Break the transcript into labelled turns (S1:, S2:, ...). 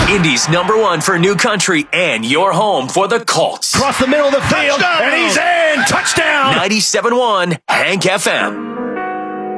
S1: Indy's #1 for new country and your home for the Colts.
S2: Across the middle of the field,
S3: Touchdown!
S2: and he's in! Touchdown!
S1: 97.1 Hank FM.